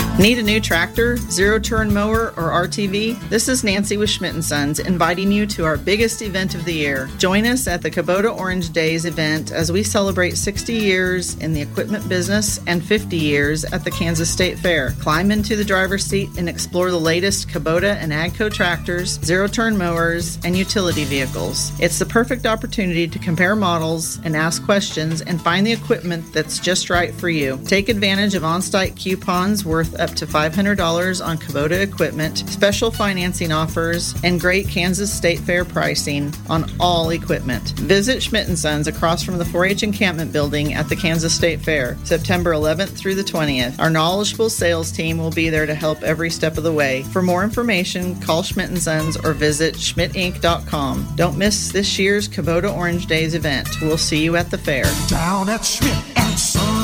Need a new tractor, zero-turn mower, or RTV? This is Nancy with Schmidt & Sons inviting you to our biggest event of the year. Join us at the Kubota Orange Days event as we celebrate 60 years in the equipment business and 50 years at the Kansas State Fair. Climb into the driver's seat and explore the latest Kubota and AGCO tractors, zero-turn mowers, and utility vehicles. It's the perfect opportunity to compare models and ask questions and find the equipment that's just right for you. Take advantage of on-site coupons worth up to $500 on Kubota equipment, special financing offers, and great Kansas State Fair pricing on all equipment. Visit Schmidt & Sons across from the 4-H encampment building at the Kansas State Fair, September 11th through the 20th. Our knowledgeable sales team will be there to help every step of the way. For more information, call Schmidt & Sons or visit schmidtinc.com. Don't miss this year's Kubota Orange Days event. We'll see you at the fair. Down at Schmidt & Sons.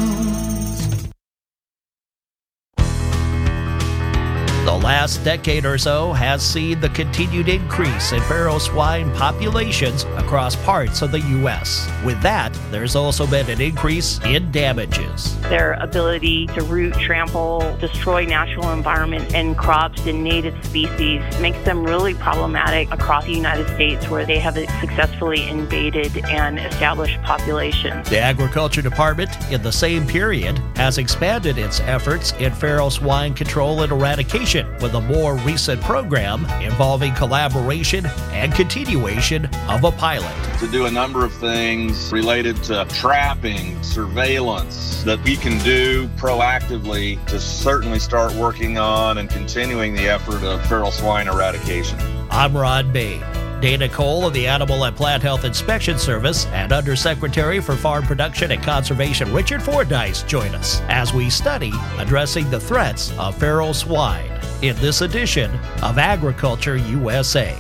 The last decade or so has seen the continued increase in feral swine populations across parts of the U.S. With that, there's also been an increase in damages. Their ability to root, trample, destroy natural environment and crops and native species makes them really problematic across the United States, where they have successfully invaded and established populations. The Agriculture Department, in the same period, has expanded its efforts in feral swine control and eradication, with a more recent program involving collaboration and continuation of a pilot. To do a number of things related to trapping, surveillance that we can do proactively to certainly start working on and continuing the effort of feral swine eradication. I'm Ron Bain. Dana Cole of the Animal and Plant Health Inspection Service and Undersecretary for Farm Production and Conservation Richard Fordyce join us as we study addressing the threats of feral swine in this edition of Agriculture USA.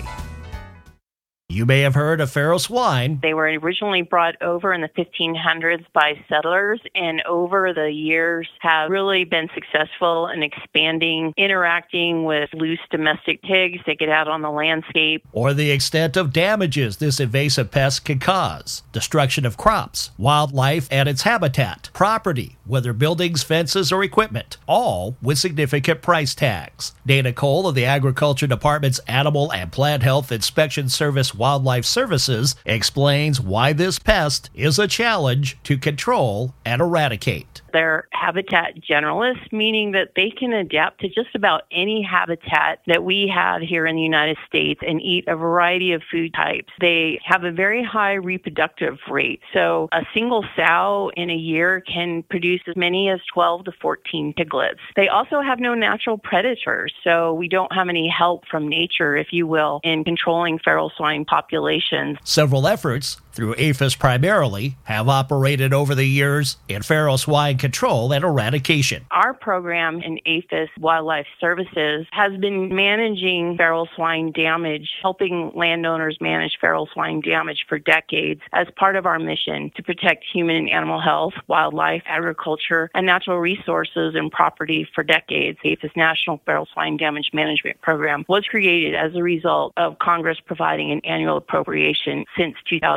You may have heard of feral swine. They were originally brought over in the 1500s by settlers, and over the years have really been successful in expanding, interacting with loose domestic pigs. They get out on the landscape. Or the extent of damages this invasive pest can cause. Destruction of crops, wildlife and its habitat, property, whether buildings, fences, or equipment, all with significant price tags. Dana Cole of the Agriculture Department's Animal and Plant Health Inspection Service Wildlife Services explains why this pest is a challenge to control and eradicate. They're habitat generalists, meaning that they can adapt to just about any habitat that we have here in the United States and eat a variety of food types. They have a very high reproductive rate. So a single sow in a year can produce as many as 12 to 14 piglets. They also have no natural predators, so we don't have any help from nature, if you will, in controlling feral swine populations. Several efforts, through APHIS primarily, have operated over the years in feral swine control and eradication. Our program in APHIS Wildlife Services has been managing feral swine damage, helping landowners manage feral swine damage for decades as part of our mission to protect human and animal health, wildlife, agriculture, and natural resources and property for decades. APHIS National Feral Swine Damage Management Program was created as a result of Congress providing an annual appropriation since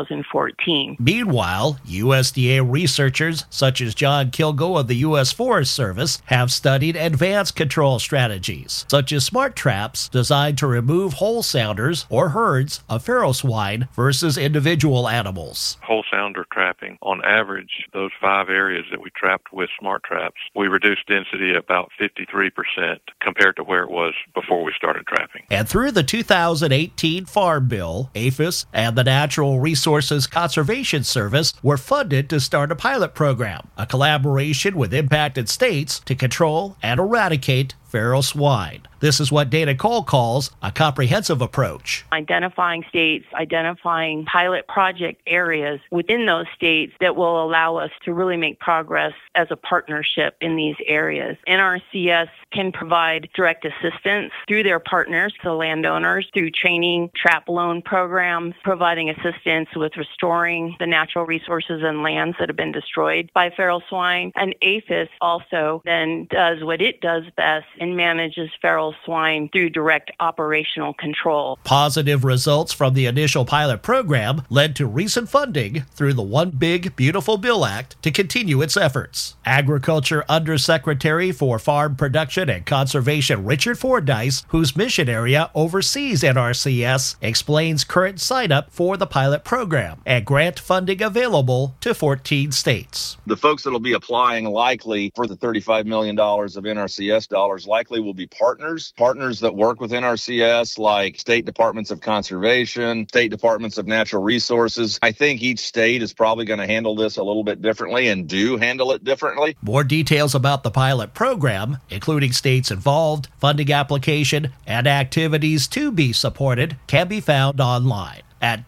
2014. Meanwhile, USDA researchers such as John Kilgo of the U.S. Forest Service have studied advanced control strategies, such as smart traps designed to remove whole sounders or herds of feral swine versus individual animals. Whole sounder trapping, on average, those 5 areas that we trapped with smart traps, we reduced density about 53% compared to where it was before we started trapping. And through the 2018 Farm Bill, APHIS and the Natural Resources Conservation Service were funded to start a pilot program, a collaboration with impacted states to control and eradicate feral swine. This is what Dana Cole calls a comprehensive approach. Identifying states, identifying pilot project areas within those states that will allow us to really make progress as a partnership in these areas. NRCS can provide direct assistance through their partners to landowners through training, trap loan programs, providing assistance with restoring the natural resources and lands that have been destroyed by feral swine. And APHIS also then does what it does best and manages feral swine through direct operational control. Positive results from the initial pilot program led to recent funding through the One Big Beautiful Bill Act to continue its efforts. Agriculture Undersecretary for Farm Production and Conservation Richard Fordyce, whose mission area oversees NRCS, explains current sign-up for the pilot program and grant funding available to 14 states. The folks that will be applying likely for the $35 million of NRCS dollars likely will be partners that work with NRCS, like state departments of conservation, state departments of natural resources. I think each state is probably going to handle this a little bit differently and do handle it differently. More details about the pilot program, including states involved, funding application, and activities to be supported, can be found online at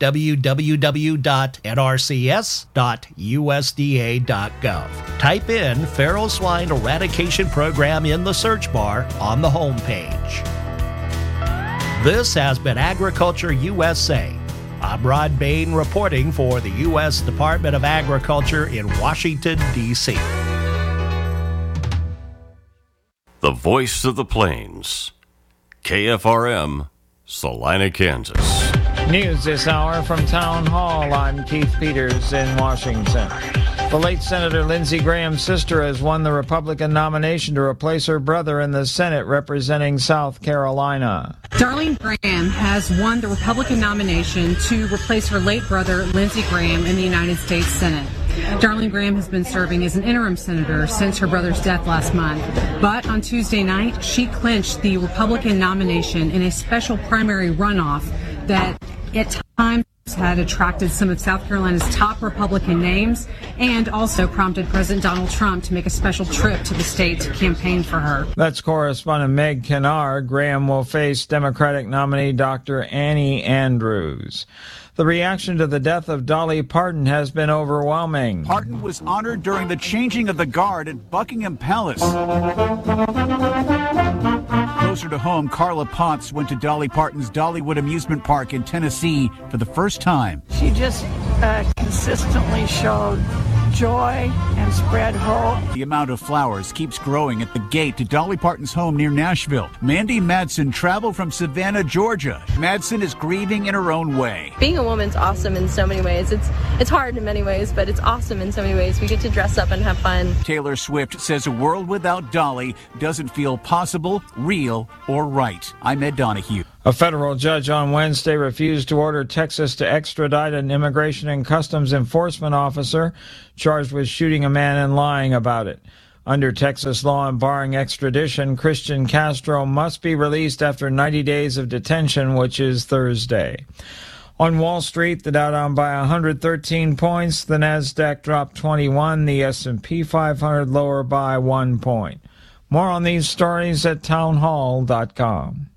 www.nrcs.usda.gov. Type in Feral Swine Eradication Program in the search bar on the homepage. This has been Agriculture USA. I'm Rod Bain reporting for the U.S. Department of Agriculture in Washington, D.C. The voice of the plains. KFRM, Salina, Kansas. News this hour from Town Hall. I'm Keith Peters in Washington. The late Senator Lindsey Graham's sister has won the Republican nomination to replace her brother in the Senate representing South Carolina. Darlene Graham has won the Republican nomination to replace her late brother, Lindsey Graham, in the United States Senate. Darlene Graham has been serving as an interim senator since her brother's death last month. But on Tuesday night, she clinched the Republican nomination in a special primary runoff that at times had attracted some of South Carolina's top Republican names and also prompted President Donald Trump to make a special trip to the state to campaign for her. That's correspondent Meg Kennard. Graham will face Democratic nominee Dr. Annie Andrews. The reaction to the death of Dolly Parton has been overwhelming. Parton was honored during the changing of the guard at Buckingham Palace. Closer to home, Carla Potts went to Dolly Parton's Dollywood Amusement Park in Tennessee for the first time. She just consistently showed joy and spread hope. The amount of flowers keeps growing at the gate to Dolly Parton's home near Nashville. Mandy Madsen traveled from Savannah, Georgia. Madsen is grieving in her own way. Being a woman's awesome in so many ways. It's hard in many ways, but it's awesome in so many ways. We get to dress up and have fun. Taylor Swift says a world without Dolly doesn't feel possible, real, or right. I'm Ed Donahue. A federal judge on Wednesday refused to order Texas to extradite an Immigration and Customs Enforcement officer charged with shooting a man and lying about it. Under Texas law and barring extradition, Christian Castro must be released after 90 days of detention, which is Thursday. On Wall Street, the Dow down by 113 points, the Nasdaq dropped 21, the S&P 500 lower by 1 point. More on these stories at townhall.com.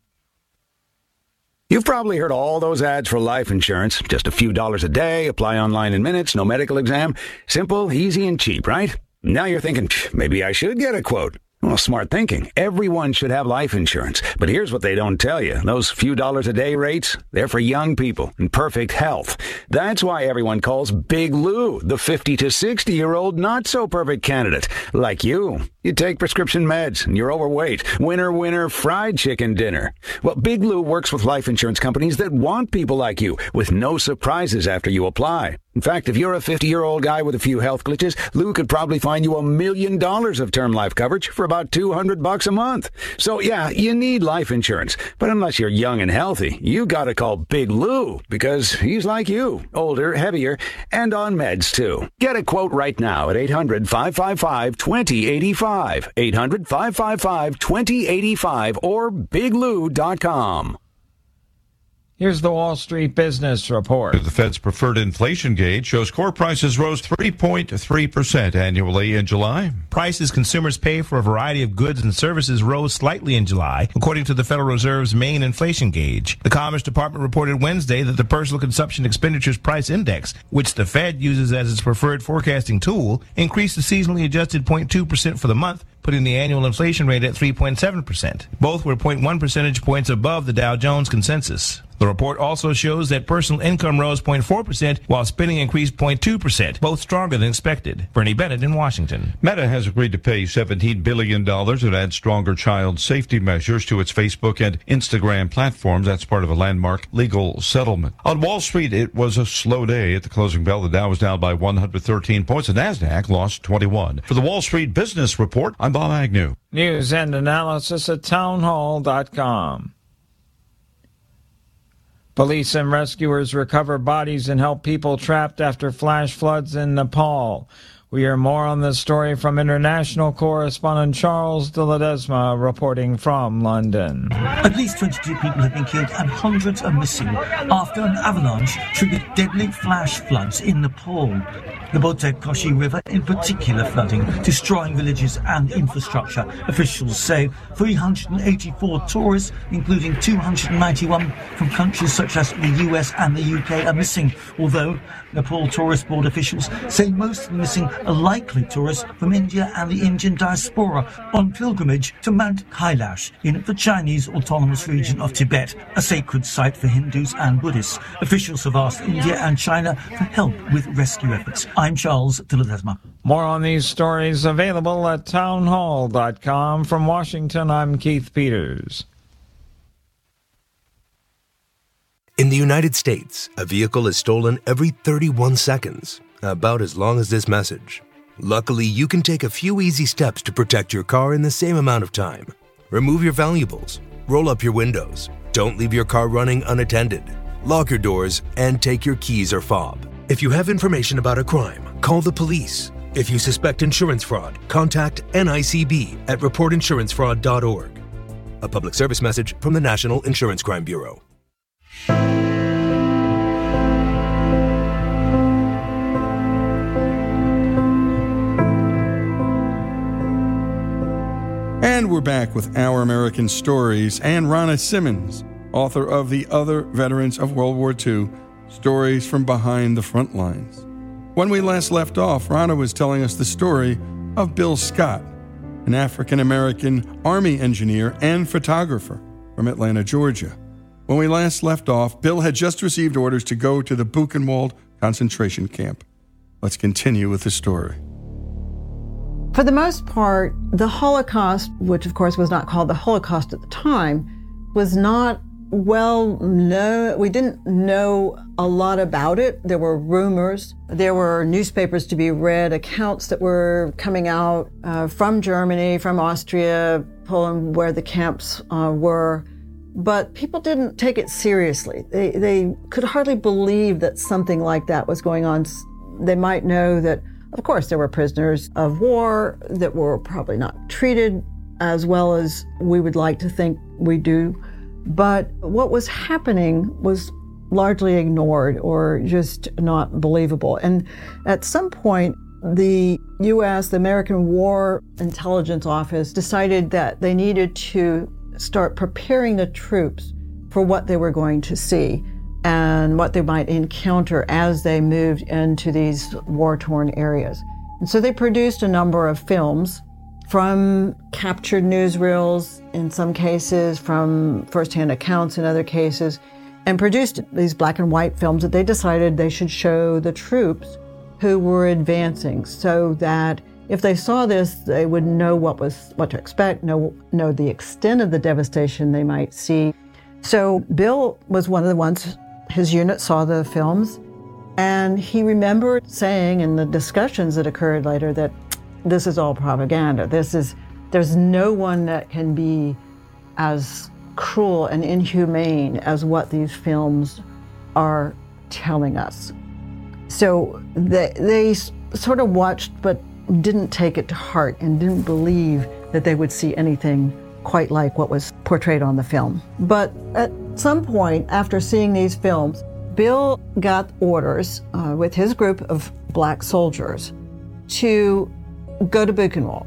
You've probably heard all those ads for life insurance. Just a few dollars a day, apply online in minutes, no medical exam. Simple, easy, and cheap, right? Now you're thinking, maybe I should get a quote. Well, smart thinking. Everyone should have life insurance. But here's what they don't tell you. Those few dollars a day rates, they're for young people in perfect health. That's why everyone calls Big Lou the 50 to 60-year-old not-so-perfect candidate. Like you. You take prescription meds and you're overweight. Winner, winner, fried chicken dinner. Well, Big Lou works with life insurance companies that want people like you with no surprises after you apply. In fact, if you're a 50-year-old guy with a few health glitches, Lou could probably find you $1 million of term life coverage for about $200 a month. So, yeah, you need life insurance. But unless you're young and healthy, you gotta call Big Lou because he's like you, older, heavier, and on meds, too. Get a quote right now at 800-555-2085. 800-555-2085 or biglou.com. Here's the Wall Street Business Report. The Fed's preferred inflation gauge shows core prices rose 3.3% annually in July. Prices consumers pay for a variety of goods and services rose slightly in July, according to the Federal Reserve's main inflation gauge. The Commerce Department reported Wednesday that the Personal Consumption Expenditures Price Index, which the Fed uses as its preferred forecasting tool, increased the seasonally adjusted 0.2% for the month, putting the annual inflation rate at 3.7%. Both were 0.1 percentage points above the Dow Jones consensus. The report also shows that personal income rose 0.4%, while spending increased 0.2%, both stronger than expected. Bernie Bennett in Washington. Meta has agreed to pay $17 billion and add stronger child safety measures to its Facebook and Instagram platforms. That's part of a landmark legal settlement. On Wall Street, it was a slow day. At the closing bell, the Dow was down by 113 points. The NASDAQ lost 21. For the Wall Street Business Report, I'm Bob Agnew. News and analysis at townhall.com. Police and rescuers recover bodies and help people trapped after flash floods in Nepal. We hear more on this story from international correspondent Charles de Ledesma reporting from London. At least 22 people have been killed and hundreds are missing after an avalanche triggered deadly flash floods in Nepal. The Botek Koshi River in particular flooding, destroying villages and infrastructure. Officials say 384 tourists, including 291 from countries such as the US and the UK, are missing, although Nepal Tourist Board officials say most of the missing are likely tourists from India and the Indian diaspora on pilgrimage to Mount Kailash in the Chinese autonomous region of Tibet, a sacred site for Hindus and Buddhists. Officials have asked India and China for help with rescue efforts. I'm Charles de Ledesma. More on these stories available at townhall.com. From Washington, I'm Keith Peters. In the United States, a vehicle is stolen every 31 seconds, about as long as this message. Luckily, you can take a few easy steps to protect your car in the same amount of time. Remove your valuables, roll up your windows, don't leave your car running unattended, lock your doors, and take your keys or fob. If you have information about a crime, call the police. If you suspect insurance fraud, contact NICB at reportinsurancefraud.org. A public service message from the National Insurance Crime Bureau. And we're back with Our American Stories and Ronna Simmons, author of The Other Veterans of World War II, Stories from Behind the Front Lines. When we last left off, Ronna was telling us the story of Bill Scott, an African-American Army engineer and photographer from Atlanta, Georgia. When we last left off, Bill had just received orders to go to the Buchenwald concentration camp. Let's continue with the story. For the most part, the Holocaust, which of course was not called the Holocaust at the time, was not well known. We didn't know a lot about it. There were rumors. There were newspapers to be read, accounts that were coming out from Germany, from Austria, Poland, where the camps were. But people didn't take it seriously. They could hardly believe that something like that was going on. They might know that, of course, there were prisoners of war that were probably not treated as well as we would like to think we do. But what was happening was largely ignored or just not believable. And at some point, the U.S., the American War Intelligence Office, decided that they needed to start preparing the troops for what they were going to see and what they might encounter as they moved into these war-torn areas. And so they produced a number of films from captured newsreels, in some cases, from firsthand accounts in other cases, and produced these black and white films that they decided they should show the troops who were advancing so that if they saw this, they would know what to expect, know the extent of the devastation they might see. So Bill was one of the ones, his unit saw the films, and he remembered saying in the discussions that occurred later that this is all propaganda. There's no one that can be as cruel and inhumane as what these films are telling us. So they sort of watched, but didn't take it to heart and didn't believe that they would see anything quite like what was portrayed on the film. But at some point, after seeing these films, Bill got orders with his group of black soldiers to go to Buchenwald.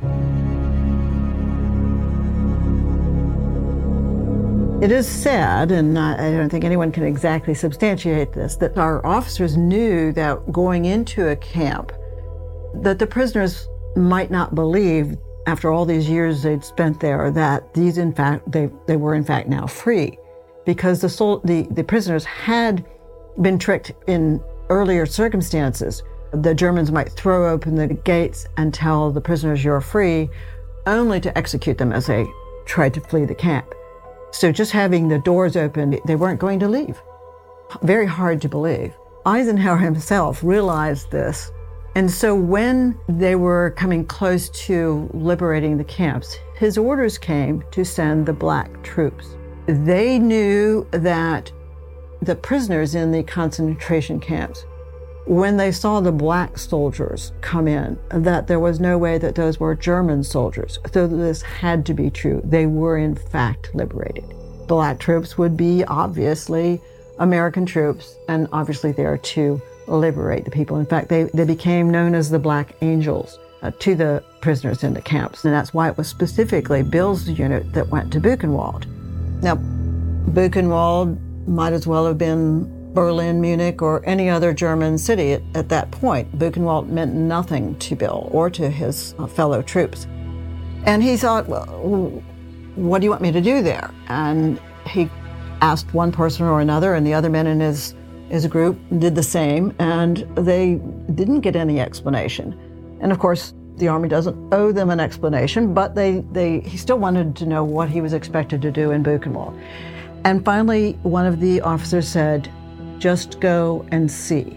It is said, and I don't think anyone can exactly substantiate this, that our officers knew that going into a camp, that the prisoners might not believe, after all these years they'd spent there, that these, in fact, they were in fact now free. because the prisoners had been tricked in earlier circumstances. The Germans might throw open the gates and tell the prisoners you're free, only to execute them as they tried to flee the camp. So just having the doors open, they weren't going to leave. Very hard to believe. Eisenhower himself realized this. And so when they were coming close to liberating the camps, his orders came to send the black troops. They knew that the prisoners in the concentration camps, when they saw the black soldiers come in, that there was no way that those were German soldiers. So this had to be true. They were in fact liberated. Black troops would be obviously American troops, and obviously there to liberate the people. In fact, they became known as the Black Angels to the prisoners in the camps. And that's why it was specifically Bill's unit that went to Buchenwald. Now, Buchenwald might as well have been Berlin, Munich, or any other German city at that point. Buchenwald meant nothing to Bill or to his fellow troops. And he thought, well, what do you want me to do there? And he asked one person or another, and the other men in his group did the same, and they didn't get any explanation. And of course, the Army doesn't owe them an explanation, but he still wanted to know what he was expected to do in Buchenwald. And finally, one of the officers said, just go and see.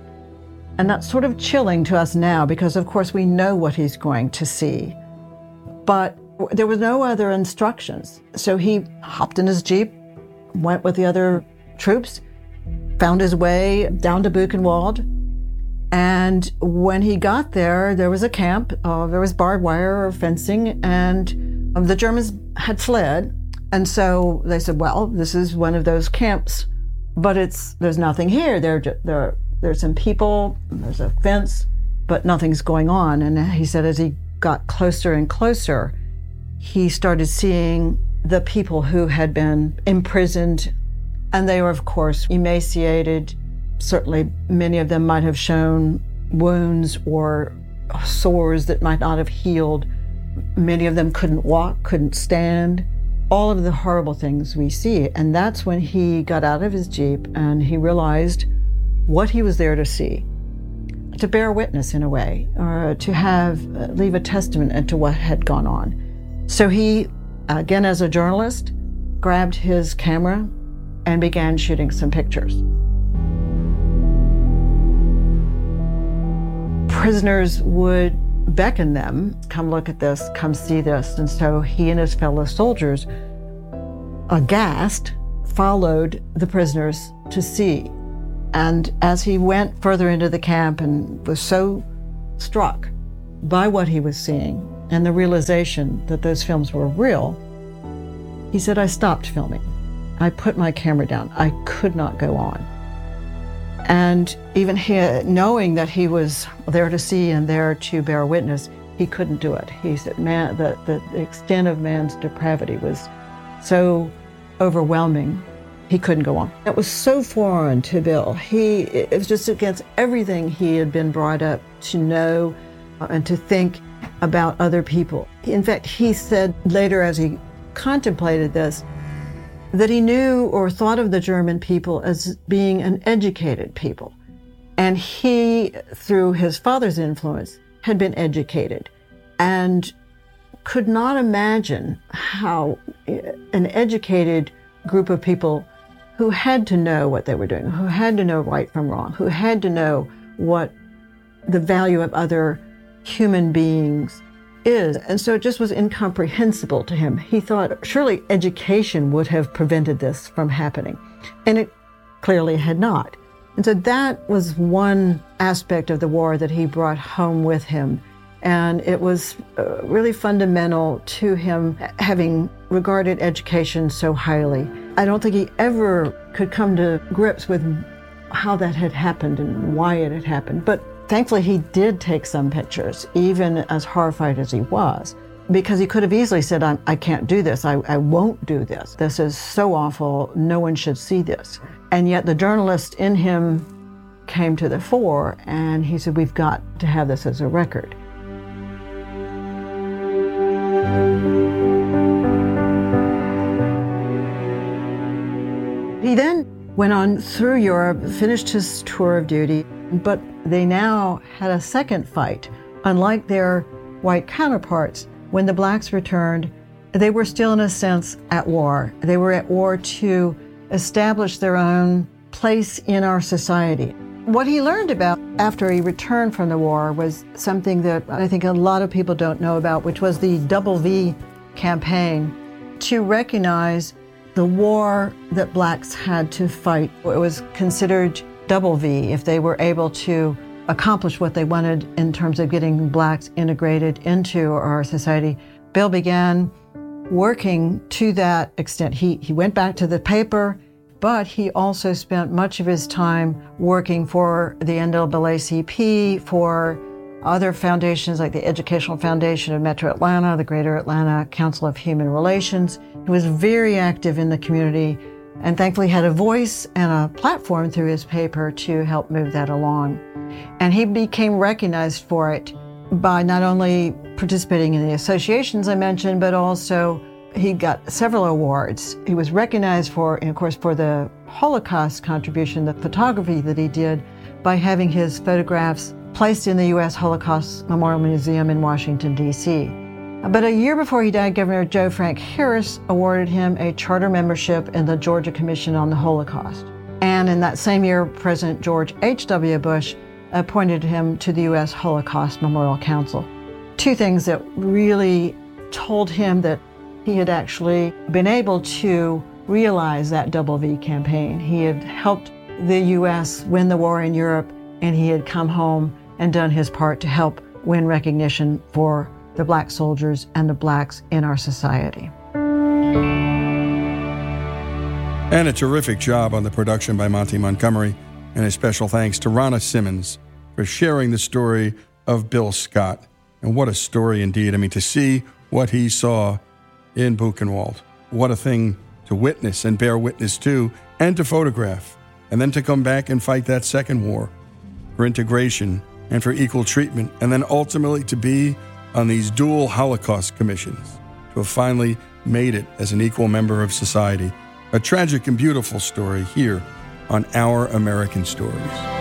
And that's sort of chilling to us now because, of course, we know what he's going to see. But there was no other instructions. So he hopped in his Jeep, went with the other troops, found his way down to Buchenwald. And when he got there, there was a camp, there was barbed wire or fencing, and the Germans had fled. And so they said, well, this is one of those camps, but there's nothing here. There's some people, there's a fence, but nothing's going on. And he said as he got closer and closer, he started seeing the people who had been imprisoned, and they were, of course, emaciated. Certainly, many of them might have shown wounds or sores that might not have healed. Many of them couldn't walk, couldn't stand. All of the horrible things we see. And that's when he got out of his Jeep and he realized what he was there to see, to bear witness in a way, or to leave a testament to what had gone on. So he, again as a journalist, grabbed his camera and began shooting some pictures. Prisoners would beckon them, come look at this, come see this. And so he and his fellow soldiers, aghast, followed the prisoners to see. And as he went further into the camp and was so struck by what he was seeing and the realization that those films were real, he said, I stopped filming. I put my camera down. I could not go on. And even knowing that he was there to see and there to bear witness, he couldn't do it. He said, man, the extent of man's depravity was so overwhelming, he couldn't go on. It was so foreign to Bill. It was just against everything he had been brought up to know and to think about other people. In fact, he said later as he contemplated this, that he knew or thought of the German people as being an educated people. And he, through his father's influence, had been educated and could not imagine how an educated group of people who had to know what they were doing, who had to know right from wrong, who had to know what the value of other human beings is. And so it just was incomprehensible to him. He thought surely education would have prevented this from happening. And it clearly had not. And so that was one aspect of the war that he brought home with him. And it was really fundamental to him, having regarded education so highly. I don't think he ever could come to grips with how that had happened and why it had happened. But thankfully, he did take some pictures, even as horrified as he was, because he could have easily said, I can't do this. I won't do this. This is so awful. No one should see this. And yet the journalist in him came to the fore, and he said, we've got to have this as a record. went on through Europe, finished his tour of duty, but they now had a second fight. Unlike their white counterparts, when the blacks returned, they were still, in a sense, at war. They were at war to establish their own place in our society. What he learned about after he returned from the war was something that I think a lot of people don't know about, which was the Double V campaign, to recognize the war that blacks had to fight. It was considered Double V if they were able to accomplish what they wanted in terms of getting blacks integrated into our society. Bill began working to that extent. He went back to the paper, but he also spent much of his time working for the NAACP, for other foundations like the Educational Foundation of Metro Atlanta, the Greater Atlanta Council of Human Relations. He was very active in the community and thankfully had a voice and a platform through his paper to help move that along. And he became recognized for it by not only participating in the associations I mentioned, but also he got several awards. He was recognized for, and of course, for the Holocaust contribution, the photography that he did by having his photographs placed in the U.S. Holocaust Memorial Museum in Washington, D.C. But a year before he died, Governor Joe Frank Harris awarded him a charter membership in the Georgia Commission on the Holocaust. And in that same year, President George H.W. Bush appointed him to the U.S. Holocaust Memorial Council. Two things that really told him that he had actually been able to realize that Double V campaign. He had helped the U.S. win the war in Europe, and he had come home and done his part to help win recognition for the black soldiers and the blacks in our society. And a terrific job on the production by Monty Montgomery, and a special thanks to Ronna Simmons for sharing the story of Bill Scott. And what a story indeed. I mean, to see what he saw in Buchenwald. What a thing to witness and bear witness to, and to photograph, and then to come back and fight that second war for integration and for equal treatment, and then ultimately to be on these dual Holocaust commissions, to have finally made it as an equal member of society. A tragic and beautiful story here on Our American Stories.